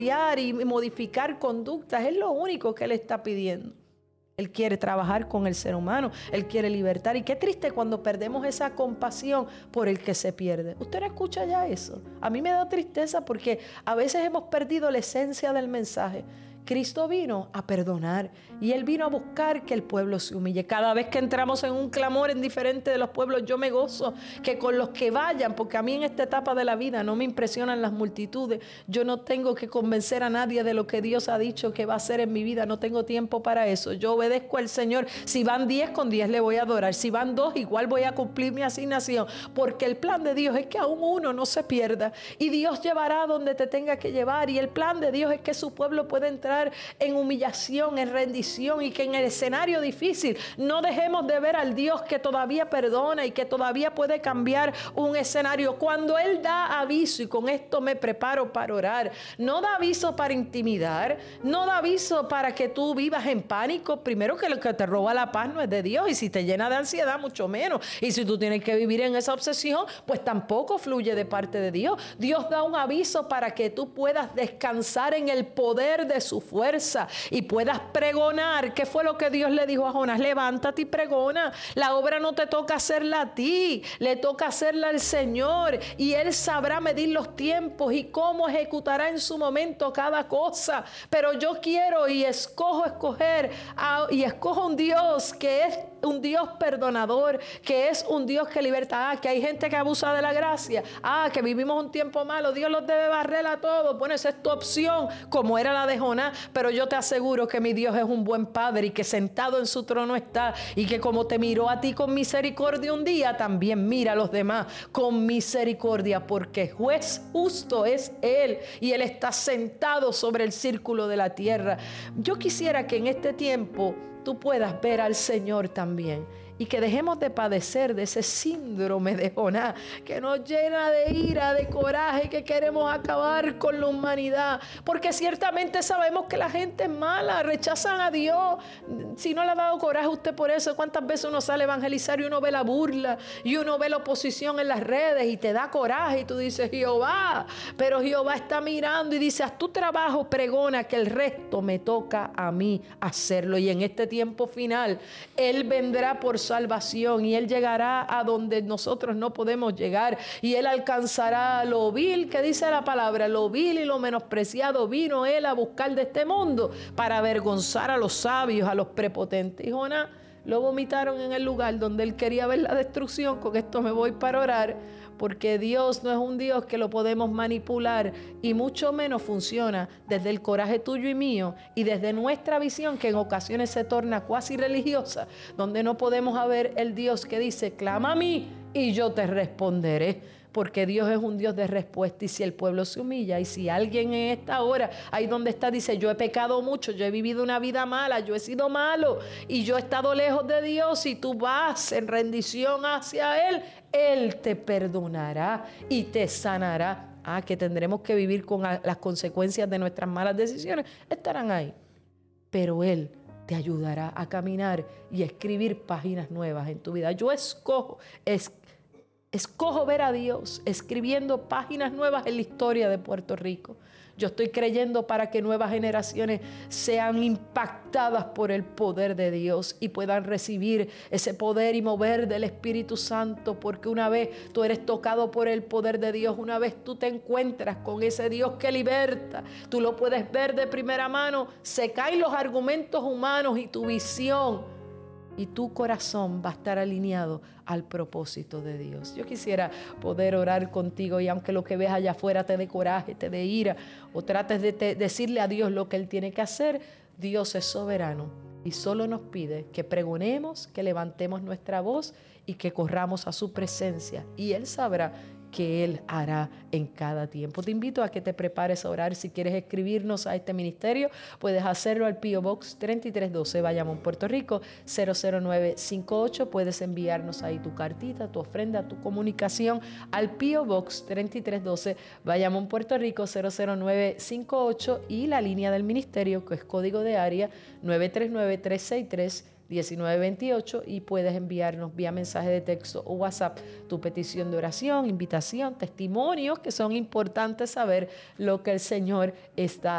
y modificar conductas. Es lo único que Él está pidiendo. Él quiere trabajar con el ser humano. Él quiere libertar. Y qué triste cuando perdemos esa compasión por el que se pierde. ¿Usted no escucha ya eso? A mí me da tristeza porque a veces hemos perdido la esencia del mensaje. Cristo vino a perdonar y Él vino a buscar que el pueblo se humille. Cada vez que entramos en un clamor en diferente de los pueblos, yo me gozo que con los que vayan, porque a mí en esta etapa de la vida no me impresionan las multitudes. Yo no tengo que convencer a nadie de lo que Dios ha dicho que va a hacer en mi vida. No tengo tiempo para eso. Yo obedezco al Señor. Si van 10, con 10 le voy a adorar. Si van 2, igual voy a cumplir mi asignación, porque el plan de Dios es que aún uno no se pierda y Dios llevará donde te tenga que llevar. Y el plan de Dios es que su pueblo pueda entrar en humillación, en rendición, y que en el escenario difícil no dejemos de ver al Dios que todavía perdona y que todavía puede cambiar un escenario. Cuando Él da aviso, y con esto me preparo para orar, no da aviso para intimidar, no da aviso para que tú vivas en pánico. Primero, que lo que te roba la paz no es de Dios, y si te llena de ansiedad, mucho menos. Y si tú tienes que vivir en esa obsesión, pues tampoco fluye de parte de Dios. Dios da un aviso para que tú puedas descansar en el poder de su fuerza y puedas pregonar. ¿Qué fue lo que Dios le dijo a Jonás? Levántate y pregona. La obra no te toca hacerla a ti, le toca hacerla al Señor, y Él sabrá medir los tiempos y cómo ejecutará en su momento cada cosa. Pero yo quiero y escojo un Dios que es un Dios perdonador, que es un Dios que liberta. Que hay gente que abusa de la gracia. Que vivimos un tiempo malo, Dios los debe barrer a todos. Bueno, esa es tu opción, como era la de Jonás. Pero yo te aseguro que mi Dios es un buen Padre, y que sentado en su trono está, y que como te miró a ti con misericordia un día, también mira a los demás con misericordia, porque juez justo es Él, y Él está sentado sobre el círculo de la tierra. Yo quisiera que en este tiempo tú puedas ver al Señor también, y que dejemos de padecer de ese síndrome de Jonás que nos llena de ira, de coraje, que queremos acabar con la humanidad, porque ciertamente sabemos que la gente es mala, rechazan a Dios. Si no le ha dado coraje a usted por eso, ¿cuántas veces uno sale a evangelizar y uno ve la burla y uno ve la oposición en las redes y te da coraje y tú dices Jehová? Pero Jehová está mirando y dice: haz tu trabajo, pregona, que el resto me toca a mí hacerlo. Y en este tiempo final Él vendrá por salvación, y Él llegará a donde nosotros no podemos llegar, y Él alcanzará lo vil, que dice la palabra, lo vil y lo menospreciado vino Él a buscar de este mundo, para avergonzar a los sabios, a los prepotentes. Y Jonás lo vomitaron en el lugar donde él quería ver la destrucción. Con esto me voy para orar, porque Dios no es un Dios que lo podemos manipular, y mucho menos funciona desde el coraje tuyo y mío, y desde nuestra visión, que en ocasiones se torna cuasi religiosa, donde no podemos ver el Dios que dice: clama a mí y yo te responderé. Porque Dios es un Dios de respuesta, y si el pueblo se humilla, y si alguien en esta hora, ahí donde está, dice: yo he pecado mucho, yo he vivido una vida mala, yo he sido malo y yo he estado lejos de Dios, y tú vas en rendición hacia Él, Él te perdonará y te sanará. Que tendremos que vivir con las consecuencias de nuestras malas decisiones, estarán ahí, pero Él te ayudará a caminar y a escribir páginas nuevas en tu vida. Yo escojo ver a Dios escribiendo páginas nuevas en la historia de Puerto Rico. Yo estoy creyendo para que nuevas generaciones sean impactadas por el poder de Dios y puedan recibir ese poder y mover del Espíritu Santo, porque una vez tú eres tocado por el poder de Dios, una vez tú te encuentras con ese Dios que liberta, tú lo puedes ver de primera mano, se caen los argumentos humanos y tu visión, y tu corazón va a estar alineado al propósito de Dios. Yo quisiera poder orar contigo, y aunque lo que ves allá afuera te dé coraje, te dé ira, o trates de decirle a Dios lo que Él tiene que hacer, Dios es soberano y solo nos pide que pregonemos, que levantemos nuestra voz y que corramos a su presencia, y Él sabrá que Él hará en cada tiempo. Te invito a que te prepares a orar. Si quieres escribirnos a este ministerio, puedes hacerlo al P.O. Box 3312, Bayamón, Puerto Rico 00958. Puedes enviarnos ahí tu cartita, tu ofrenda, tu comunicación al P.O. Box 3312, Bayamón, Puerto Rico 00958, y la línea del ministerio, que es código de área 939-363-1928, y puedes enviarnos vía mensaje de texto o WhatsApp tu petición de oración, invitación, testimonios, que son importantes saber lo que el Señor está